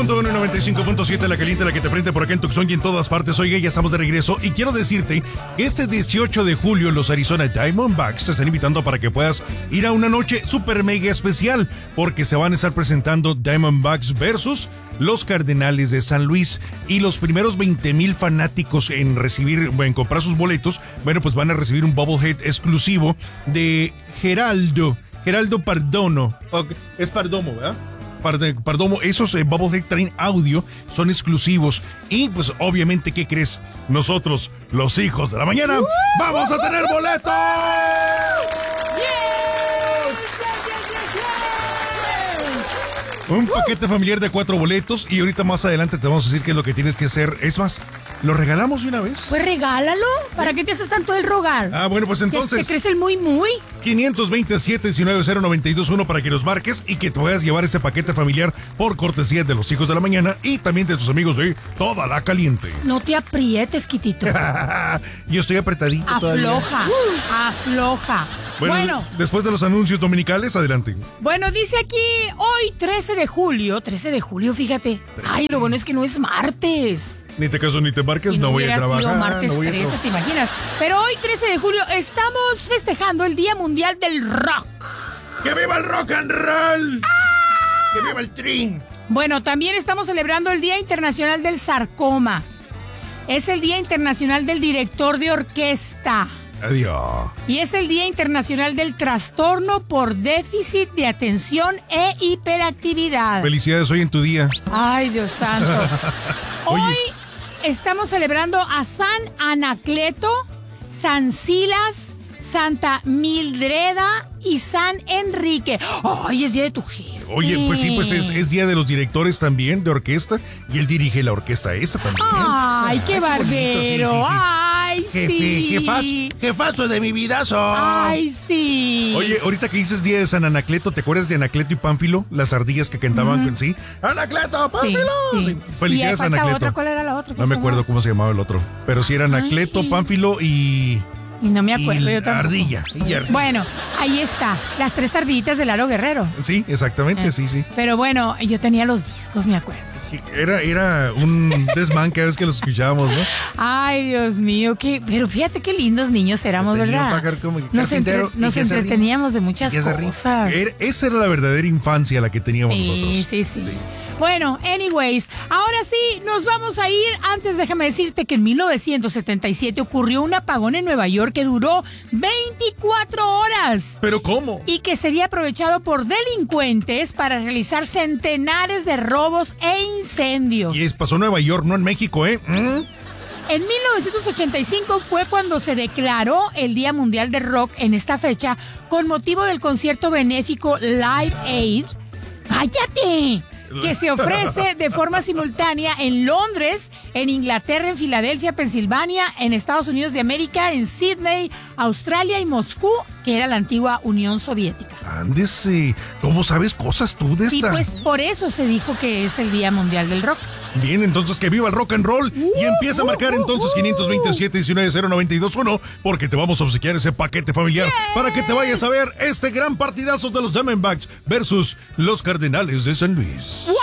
95.1 y 95.7, la caliente, la que te prende por acá en Tucson y en todas partes. Oiga, ya estamos de regreso y quiero decirte que este 18 de julio los Arizona Diamondbacks te están invitando para que puedas ir a una noche super mega especial, porque se van a estar presentando Diamondbacks versus los Cardenales de San Luis, y los primeros 20,000 fanáticos en comprar sus boletos, bueno, pues van a recibir un bobblehead exclusivo de Geraldo Perdomo, es Perdomo, ¿verdad? Perdomo, esos bobblehead traen audio, son exclusivos, y pues obviamente, ¿qué crees? Nosotros, los hijos de la mañana, ¡vamos a tener boletos! Un paquete familiar de 4 boletos, y ahorita más adelante te vamos a decir qué es lo que tienes que hacer. Es más, ¿lo regalamos de una vez? Pues regálalo. ¿Para qué te haces tanto el rogar? Ah, bueno, pues entonces... ¿Te crees el muy? 527-190921 para que nos marques y que te puedas llevar ese paquete familiar por cortesía de los hijos de la mañana y también de tus amigos de Toda la Caliente. No te aprietes, Quitito. Yo estoy apretadito todavía. Afloja. Bueno, después de los anuncios dominicales, adelante. Bueno, dice aquí, hoy 13 de julio, fíjate. Ay, lo bueno es que no es martes. Ni te caso ni te marques, si no voy a trabajar. Sido martes 13, ¿te imaginas? Pero hoy 13 de julio estamos festejando el Día Mundial del Rock. ¡Que viva el rock and roll! ¡Que viva el trin! Bueno, también estamos celebrando el Día Internacional del Sarcoma. Es el Día Internacional del Director de Orquesta. Adiós. Y es el Día Internacional del Trastorno por Déficit de Atención e Hiperactividad. Felicidades hoy en tu día. Ay, Dios santo. Hoy estamos celebrando a San Anacleto, San Silas, Santa Mildreda y San Enrique. ¡Ay, es día de tu jefe! Oye, pues sí, pues es día de los directores también de orquesta, y él dirige la orquesta esta también. ¡Ay, qué barbero! Sí. ¡Ay, sí! Jefazo de mi vidazo. ¡Ay, sí! Oye, ahorita que dices día de San Anacleto, ¿te acuerdas de Anacleto y Pánfilo? Las ardillas que cantaban, ¿sí? ¡Anacleto, Pánfilo! Sí. Felicidades, ¿Y Anacleto. Otra? ¿Cuál era la otra? No me acuerdo cómo se llamaba el otro, pero sí era Anacleto, Pánfilo y no me acuerdo, yo tampoco. Ardilla. Bueno, ahí está, las 3 ardillitas de Lalo Guerrero. Sí, exactamente, sí. Pero bueno, yo tenía los discos, me acuerdo. Era un desmán cada vez que los escuchábamos, ¿no? Ay, Dios mío, pero fíjate qué lindos niños éramos, ¿verdad? Nos entreteníamos de muchas cosas. Esa era la verdadera infancia la que teníamos nosotros. Sí. Bueno, anyways, ahora sí, nos vamos a ir. Antes déjame decirte que en 1977 ocurrió un apagón en Nueva York que duró 24 horas. ¿Pero cómo? Y que sería aprovechado por delincuentes para realizar centenares de robos e incendios. Y pasó en Nueva York, no en México, ¿eh? En 1985 fue cuando se declaró el Día Mundial del Rock en esta fecha con motivo del concierto benéfico Live Aid. ¡Cállate! Que se ofrece de forma simultánea en Londres, en Inglaterra, en Filadelfia, Pensilvania, en Estados Unidos de América, en Sydney, Australia y Moscú, que era la antigua Unión Soviética. Ándese, ¿cómo sabes cosas tú de esta? Sí, pues por eso se dijo que es el Día Mundial del Rock. Bien, entonces que viva el rock and roll y empieza a marcar entonces 527-190921 porque te vamos a obsequiar ese paquete familiar para que te vayas a ver este gran partidazo de los Diamondbacks versus los Cardenales de San Luis.